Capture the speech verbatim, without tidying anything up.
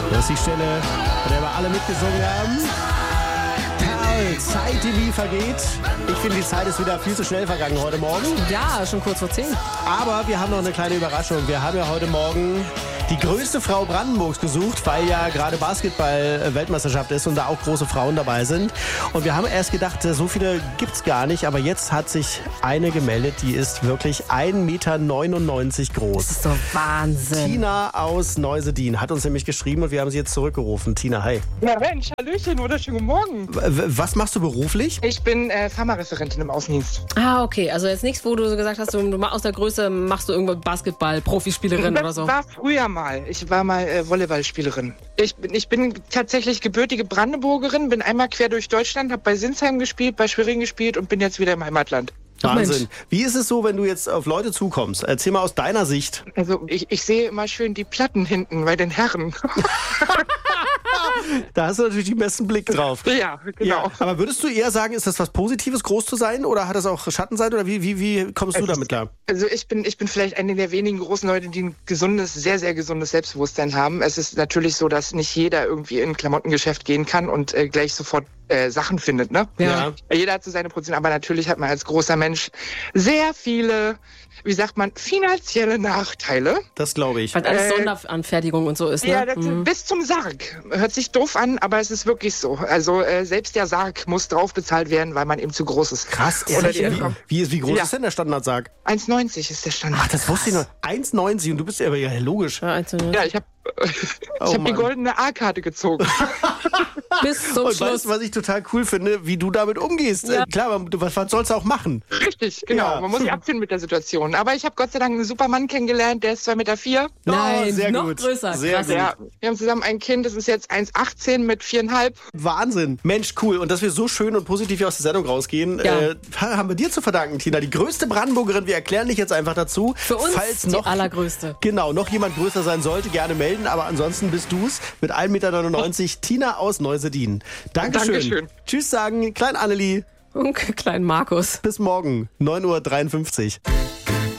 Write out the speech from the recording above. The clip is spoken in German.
Das ist die Stelle, bei der wir alle mitgesungen haben. Perl, Zeit, die wie vergeht. Ich finde, die Zeit ist wieder viel zu schnell vergangen heute Morgen. Ja, schon kurz vor zehn. Aber wir haben noch eine kleine Überraschung. Wir haben ja heute Morgen die größte Frau Brandenburgs gesucht, weil ja gerade Basketball-Weltmeisterschaft ist und da auch große Frauen dabei sind. Und wir haben erst gedacht, so viele gibt's gar nicht. Aber jetzt hat sich eine gemeldet, die ist wirklich ein Meter neunundneunzig groß. Das ist doch Wahnsinn. Tina aus Neusedin hat uns nämlich geschrieben und wir haben sie jetzt zurückgerufen. Tina, hi. Ja Mensch, Hallöchen, wunderschönen guten Morgen. W- Was machst du beruflich? Ich bin äh, Pharmareferentin im Außendienst. Ah, okay. Also jetzt nichts, wo du so gesagt hast, du, du aus der Größe machst du irgendwo Basketball-Profispielerin oder Das so. war früher mal. Ich war mal äh, Volleyballspielerin. Ich bin, ich bin tatsächlich gebürtige Brandenburgerin, bin einmal quer durch Deutschland, habe bei Sinsheim gespielt, bei Schwerin gespielt und bin jetzt wieder im Heimatland. Ach, Wahnsinn. Mensch. Wie ist es so, wenn du jetzt auf Leute zukommst? Erzähl mal aus deiner Sicht. Also ich, ich sehe immer schön die Platten hinten bei den Herren. Da hast du natürlich den besten Blick drauf. Ja, genau. Aber würdest du eher sagen, ist das was Positives, groß zu sein? Oder hat das auch Schattenseite? Oder wie, wie, wie kommst du damit klar? Also ich bin, ich bin vielleicht eine der wenigen großen Leute, die ein gesundes, sehr, sehr gesundes Selbstbewusstsein haben. Es ist natürlich so, dass nicht jeder irgendwie in ein Klamottengeschäft gehen kann und äh, gleich sofort äh, Sachen findet, ne? Ja. Jeder hat so seine Position, aber natürlich hat man als großer Mensch sehr viele, wie sagt man, finanzielle Nachteile. Das glaube ich. Weil alles Äh, Sonderanfertigung und so ist, ne? Ja, das, Mhm. bis zum Sarg. Hört sich doof an, aber es ist wirklich so. Also äh, selbst der Sarg muss drauf bezahlt werden, weil man eben zu groß ist. Krass, Oder ehrlich? die- Wie, wie, ist- wie groß Ja. ist denn der Standardsarg? eins neunzig ist der Standard. Ach, das wusste ich noch. eins neunzig und du bist ja, ja logisch. Ja, einzelne. Ja, ich habe Oh, ich hab die Mann. goldene A-Karte gezogen. Bis zum Und Schluss. weißt du, was ich total cool finde? Wie du damit umgehst. Ja. Äh, Klar, aber du- was, was sollst du auch machen? Richtig, genau. Ja. Man muss sich abfinden mit der Situation. Aber ich habe Gott sei Dank einen super Mann kennengelernt, der ist zwei Meter vier. Nein, Oh, sehr noch gut. größer. Sehr Krass. gut. Ja, wir haben zusammen ein Kind, das ist jetzt eins achtzehn mit viereinhalb. Wahnsinn. Mensch, cool. Und dass wir so schön und positiv hier aus der Sendung rausgehen, Ja. äh, haben wir dir zu verdanken, Tina. Die größte Brandenburgerin. Wir erklären dich jetzt einfach dazu. Für uns Falls die noch, allergrößte. Genau, noch jemand größer sein sollte, gerne melden. Aber ansonsten bist du's mit ein Meter neunundneunzig. Tina aus Neusedin. Dankeschön. Dankeschön. Tschüss sagen, Klein Annelie. Und kleinen Markus. Bis morgen, neun Uhr dreiundfünfzig.